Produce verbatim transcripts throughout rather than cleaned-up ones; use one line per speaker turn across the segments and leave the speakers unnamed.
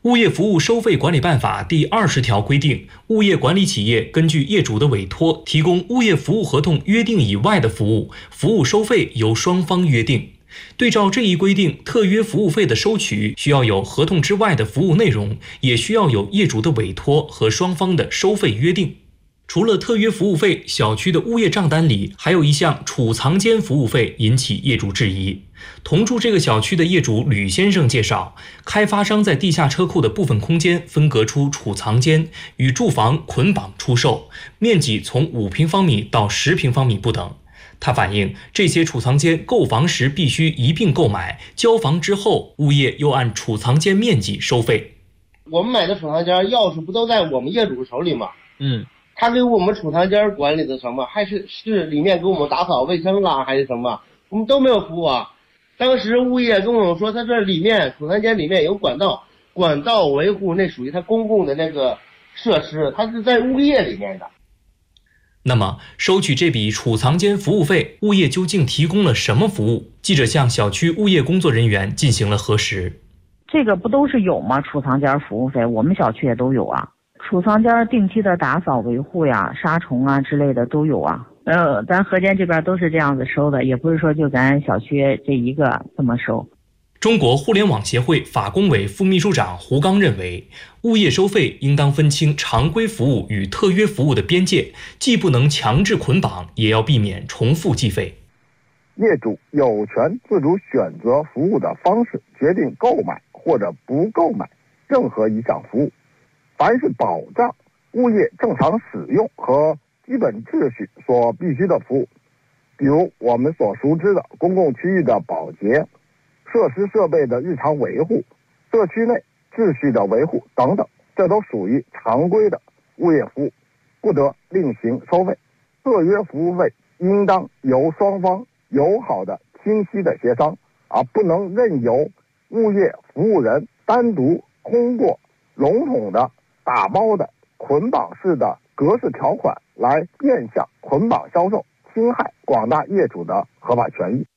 物业服务收费管理办法第二十条规定，物业管理企业根据业主的委托，提供物业服务合同约定以外的服务，服务收费由双方约定。对照这一规定，特约服务费的收取需要有合同之外的服务内容，也需要有业主的委托和双方的收费约定。除了特约服务费，小区的物业账单里还有一项储藏间服务费引起业主质疑。同住这个小区的业主吕先生介绍，开发商在地下车库的部分空间分隔出储藏间，与住房捆绑出售，面积从五平方米到十平方米不等。他反映，这些储藏间购房时必须一并购买，交房之后，物业又按储藏间面积收费。
我们买的储藏间钥匙不都在我们业主手里吗？
嗯。
他给我们储藏间管理的什么，还是是里面给我们打扫卫生啦，还是什么，我们都没有服务啊。当时物业跟我们说，他这里面储藏间里面有管道，管道维护那属于他公共的那个设施，它是在物业里面的。
那么收取这笔储藏间服务费，物业究竟提供了什么服务？记者向小区物业工作人员进行了核实。
这个不都是有吗？储藏间服务费我们小区也都有啊。储藏间定期的打扫维护呀、杀虫啊之类的都有啊。呃，咱河间这边都是这样子收的，也不是说就咱小区这一个这么收。
中国互联网协会法工委副秘书长胡刚认为，物业收费应当分清常规服务与特约服务的边界，既不能强制捆绑，也要避免重复计费。
业主有权自主选择服务的方式，决定购买或者不购买任何一项服务。凡是保障物业正常使用和基本秩序所必须的服务，比如我们所熟知的公共区域的保洁、设施设备的日常维护、社区内秩序的维护等等，这都属于常规的物业服务，不得另行收费。特约服务费应当由双方友好的、清晰的协商，而不能任由物业服务人单独通过笼统的打包的捆绑式的格式条款来变相捆绑销售，侵害广大业主的合法权益。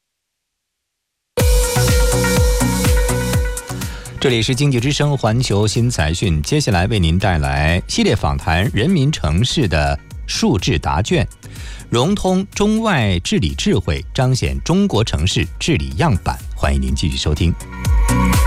这里是经济之声环球新财讯，接下来为您带来系列访谈人民城市的数智答卷，融通中外治理智慧，彰显中国城市治理样板。欢迎您继续收听。